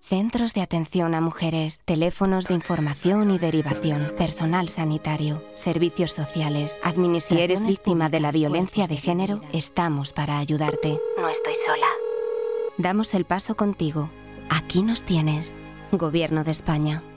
Centros de atención a mujeres, teléfonos de información y derivación, personal sanitario, servicios sociales, administración. Si eres víctima de la violencia de género, estamos para ayudarte. No estoy sola. Damos el paso contigo. Aquí nos tienes. Gobierno de España.